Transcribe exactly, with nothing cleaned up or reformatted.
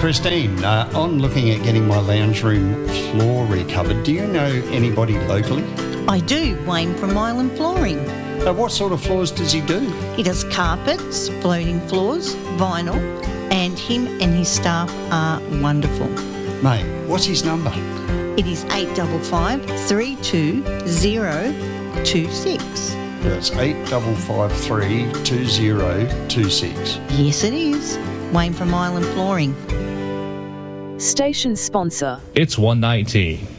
Christine, uh, on looking at getting my lounge room floor recovered, do you know anybody locally? I do, Wayne from Island Flooring. Uh, what sort of floors does he do? He does carpets, floating floors, vinyl, and him and his staff are wonderful. Mate, what's his number? It is eight five five, three two zero two six. That's eight five five three two zero two six. Yes, it is. Wayne from Island Flooring. Station sponsor. It's one ninety.